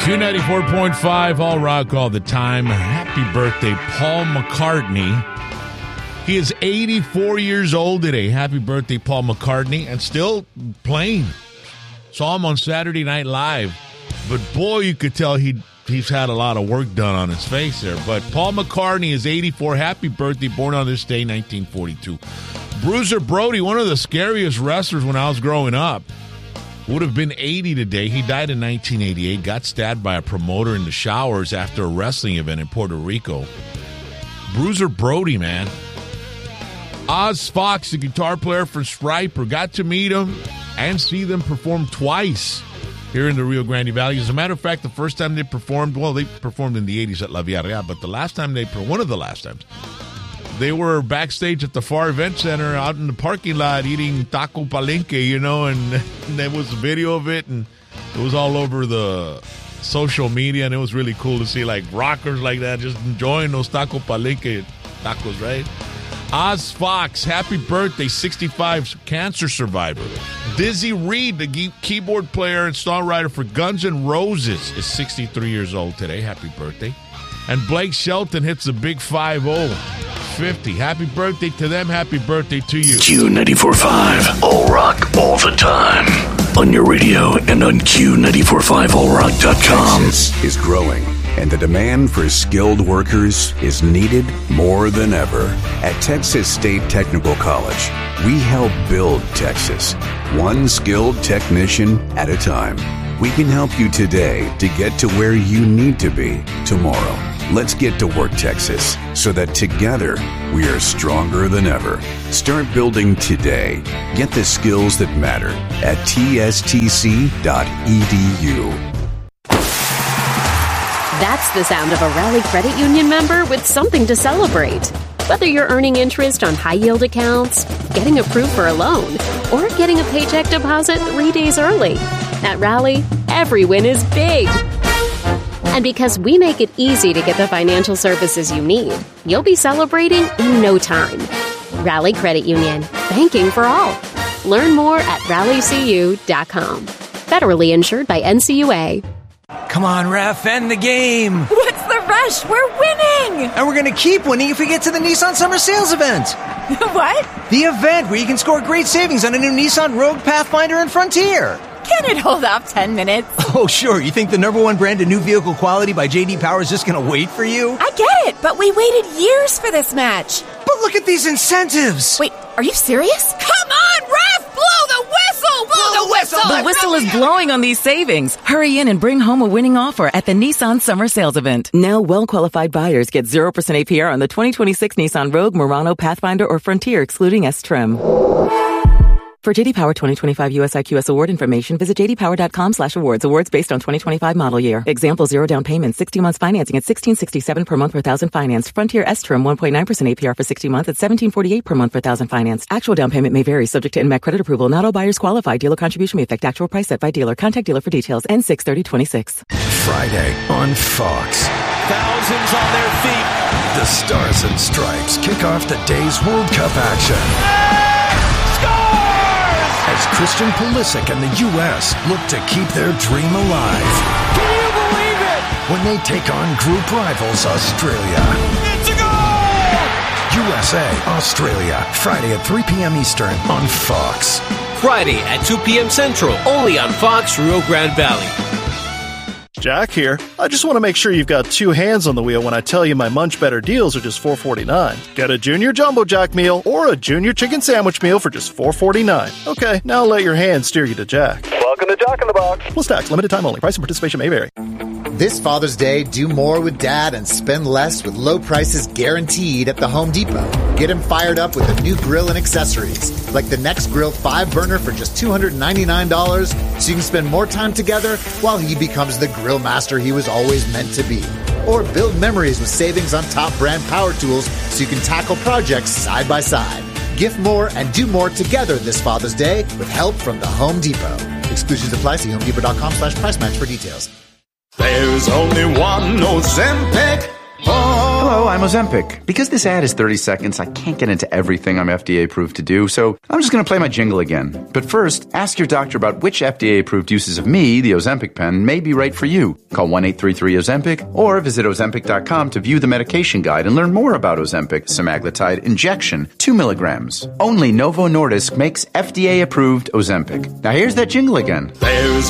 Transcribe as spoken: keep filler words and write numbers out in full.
Q ninety-four point five, all rock all the time. Happy birthday, Paul McCartney. He is eighty-four years old today. Happy birthday, Paul McCartney, and still playing. Saw him on Saturday Night Live, but boy, you could tell he he's had a lot of work done on his face there. But Paul McCartney is eighty-four. Happy birthday, born on this day, nineteen forty-two. Bruiser Brody, one of the scariest wrestlers when I was growing up, would have been eighty today. He died in nineteen eighty-eight, got stabbed by a promoter in the showers after a wrestling event in Puerto Rico. Bruiser Brody, man. Oz Fox, the guitar player for Striper, got to meet him and see them perform twice here in the Rio Grande Valley. As a matter of fact, the first time they performed, well, they performed in the eighties at La Villarreal, but the last time they, one of the last times, they were backstage at the Far Event Center out in the parking lot eating taco palenque, you know, and, and there was a video of it, and it was all over the social media, and it was really cool to see, like, rockers like that just enjoying those taco palenque tacos, right? Oz Fox, happy birthday, sixty-five, cancer survivor. Dizzy Reed, the keyboard player and songwriter for Guns N' Roses, is sixty-three years old today. Happy birthday. And Blake Shelton hits the big five oh, fifty. Happy birthday to them. Happy birthday to you. Q ninety-four point five, all rock, all the time. On your radio and on Q ninety-four point five all rock dot com. Texas is growing, and the demand for skilled workers is needed more than ever. At Texas State Technical College, we help build Texas, one skilled technician at a time. We can help you today to get to where you need to be tomorrow. Let's get to work, Texas, so that together we are stronger than ever. Start building today. Get the skills that matter at T S T C dot E D U. That's the sound of a Rally Credit Union member with something to celebrate. Whether you're earning interest on high-yield accounts, getting approved for a loan, or getting a paycheck deposit three days early. At Rally, every win is big. And because we make it easy to get the financial services you need, you'll be celebrating in no time. Rally Credit Union, banking for all. Learn more at rally c u dot com. Federally insured by N C U A. Come on, ref, end the game. What's the rush? We're winning. And we're going to keep winning if we get to the Nissan Summer Sales Event. What? The event where you can score great savings on a new Nissan Rogue, Pathfinder, and Frontier. Can it hold off ten minutes? Oh, sure. You think the number one brand of new vehicle quality by J D Power is just going to wait for you? I get it, but we waited years for this match. But look at these incentives. Wait, are you serious? Come on, ref! Blow the whistle! Blow, Blow the whistle! The whistle is blowing on these savings. Hurry in and bring home a winning offer at the Nissan Summer Sales Event. Now, well-qualified buyers get zero percent A P R on the twenty twenty-six Nissan Rogue, Murano, Pathfinder, or Frontier, excluding S-Trim. For J D Power twenty twenty-five U S I Q S award information, visit j d power dot com slash awards. Awards based on twenty twenty-five model year. Example, zero down payment, sixty months financing at sixteen sixty-seven per month per thousand financed. Frontier S-Trim, one point nine percent A P R for sixty months at seventeen forty-eight per month per thousand financed. Actual down payment may vary, subject to N M A C credit approval. Not all buyers qualify. Dealer contribution may affect actual price set by dealer. Contact dealer for details. N six thirty twenty-six. Friday on Fox. Thousands on their feet. The Stars and Stripes kick off the day's World Cup action. As Christian Pulisic and the U S look to keep their dream alive. Can you believe it? When they take on group rivals Australia. It's a goal! U S A, Australia, Friday at three p.m. Eastern on Fox. Friday at two p.m. Central, only on Fox Rio Grande Valley. Jack here. I just want to make sure you've got two hands on the wheel when I tell you my Munch Better deals are just four forty-nine. Get a Junior Jumbo Jack meal or a Junior Chicken Sandwich meal for just four forty-nine. Okay, now let your hands steer you to Jack. Welcome to Jack in the Box. Plus tax, limited time only. Price and participation may vary. This Father's Day, do more with Dad and spend less with low prices guaranteed at the Home Depot. Get him fired up with a new grill and accessories, like the Next Grill five burner for just two hundred ninety-nine dollars, so you can spend more time together while he becomes the grill master he was always meant to be. Or build memories with savings on top brand power tools so you can tackle projects side by side. Gift more and do more together this Father's Day with help from the Home Depot. Exclusions apply. See home depot dot com slash price match for details. There's only one Ozempic. Oh. Hello, I'm Ozempic. Because this ad is thirty seconds, I can't get into everything I'm F D A approved to do, so I'm just going to play my jingle again. But first, ask your doctor about which F D A approved uses of me, the Ozempic pen, may be right for you. Call one eight three three Ozempic or visit Ozempic dot com to view the medication guide and learn more about Ozempic semaglutide injection, two milligrams. Only Novo Nordisk makes F D A approved Ozempic. Now here's that jingle again. There's